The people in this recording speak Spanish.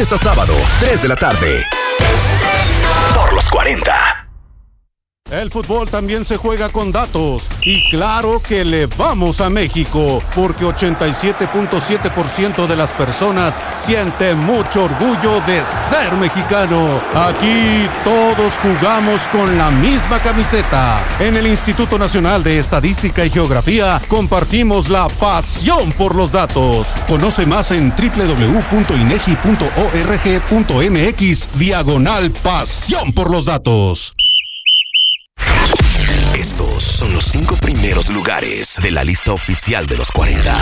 lunes a sábado, 3 de la tarde. Por los 40. El fútbol también se juega con datos y claro que le vamos a México porque 87.7% de las personas siente mucho orgullo de ser mexicano. Aquí todos jugamos con la misma camiseta. En el Instituto Nacional de Estadística y Geografía compartimos la pasión por los datos. Conoce más en www.inegi.org.mx/pasión por los datos. Estos son los 5 primeros lugares de la lista oficial de los 40.